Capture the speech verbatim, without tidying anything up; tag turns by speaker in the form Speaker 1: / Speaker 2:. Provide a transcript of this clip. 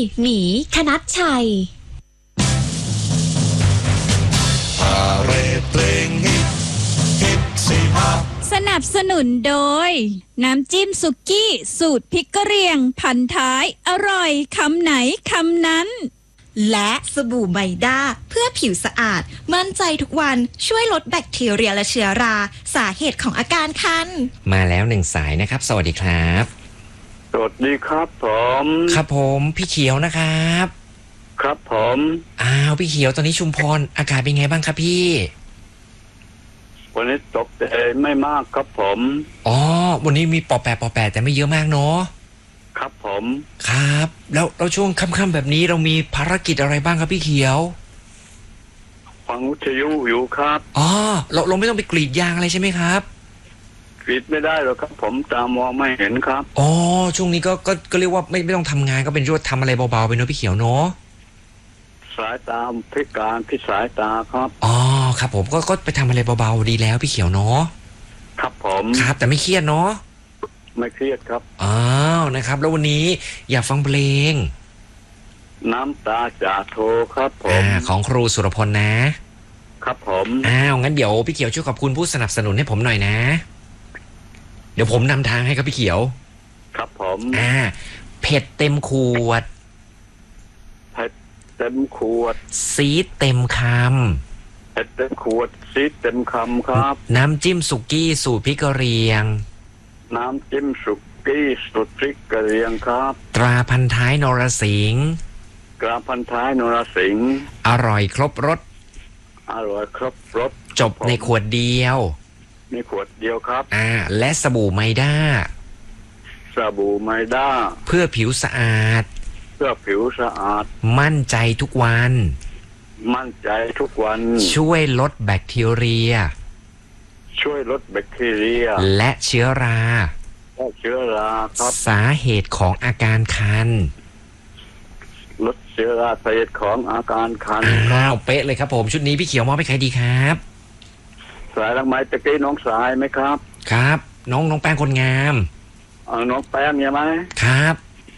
Speaker 1: หมีคณัชชัย
Speaker 2: พาเรดเพลงฮิตฮิตสิฮะ
Speaker 3: สนับสนุนโดยน้ำจิ้มสุกี้สูตรพริกกะเหรี่ยงพันท้ายอร่อยคำไหนคำนั้น
Speaker 4: และสบู่ไมด้าเพื่อผิวสะอาดมั่นใจทุกวันช่วยลดแบคทีเรียและเชื้อราสาเหตุของอาการคัน
Speaker 5: มาแล้วหนึ่งสายนะครับสวัสดีครับ
Speaker 6: สวัสดีครับผม
Speaker 5: ครับผมพี่เขียวนะครับ
Speaker 6: ครับผม
Speaker 5: อ้าวพี่เขียวตอนนี้ชุมพรอากาศเป็นไงบ้างครับพี่
Speaker 6: วันนี้ตกแต่ไม่มากครับผม
Speaker 5: อ๋อวันนี้มีปอแปะปอแปะแต่ไม่เยอะมากเนาะ
Speaker 6: ครับผม
Speaker 5: ครับแล้วเราช่วงค่ำๆแบบนี้เรามีภารกิจอะไรบ้างครับพี่เขียว
Speaker 6: ฟังวิทยุอยู่ครับ
Speaker 5: อ๋อเราเราไม่ต้องไปกรีดยางอะไรใช่ไหมครับ
Speaker 6: กรีดไม่ได้หรอกครับผมตามองไม่เห็นครับ
Speaker 5: อ๋อช่วงนี้ก็ก็ก็เรียกว่าไม่ไม่ต้องทำงานก็เป็นช่วยทำอะไรเบาๆไปเนาะพี่เขียวเนาะ
Speaker 6: สายตาพิการพิสายตาครับ
Speaker 5: อ๋อครับผมก็ก็ไปทำอะไรเบาๆดีแล้วพี่เขียวเนาะ
Speaker 6: ครับผม
Speaker 5: ครับแต่ไม่เครียดเนาะ
Speaker 6: ไม่เครียดครับ
Speaker 5: อ้าวนะครับแล้ววันนี้อยากฟังเพลง
Speaker 6: น้ำตาจะโทรครับผม
Speaker 5: อ่าของครูสุรพลนะครับ
Speaker 6: ผม
Speaker 5: อ้าวงั้นเดี๋ยวพี่เขียวช่วยขอบคุณผู้สนับสนุนให้ผมหน่อยนะเดี๋ยวผมนำทางให้ครับพี่เขียว
Speaker 6: ครับผม
Speaker 5: อ่าเผ็ดเต็มขวด
Speaker 6: เผ็ดเต็มขวด
Speaker 5: ซีดเต็มคำ
Speaker 6: เผ็ดเต็มขวดซีดเต็มคำครับ
Speaker 5: น้ำจิ้มสุกี้สูตรพริกกะเหรี่ยง
Speaker 6: น้ำจิ้มสุกี้สูตรพริกกะเหรี่ยงครับ
Speaker 5: ตราพันท้ายนรสิงห์
Speaker 6: ตราพันท้ายนรสิงห์
Speaker 5: อร่อยครบรส
Speaker 6: อร่อยครบรส
Speaker 5: จบในขวดเดียว
Speaker 6: ในขวดเดียวครับ
Speaker 5: อ่าและสบู่ไมด้า
Speaker 6: สบู่ไมด้า
Speaker 5: เพื่อผิวสะอาด
Speaker 6: เพื่อผิวสะอาด
Speaker 5: มั่นใจทุกวัน
Speaker 6: มั่นใจทุกวัน
Speaker 5: ช่วยลดแบคทีเรีย
Speaker 6: ช่วยลดแบคทีเรีย
Speaker 5: และเชื้อรา
Speaker 6: และเชื้อราครับ
Speaker 5: สาเหตุของอาการคัน
Speaker 6: ลดเชื้อราสาเหตุของอาการคัน
Speaker 5: อ้าวเป๊ะเลยครับผมชุดนี้พี่เขียวมอบให้ใครดีครับ
Speaker 6: สายลังไม้ตะกี้น้องสายไหมครับ
Speaker 5: ครับน้องน้องแป้งคนงาม
Speaker 6: เออน้องแป้งใช่ไหม
Speaker 5: ครับ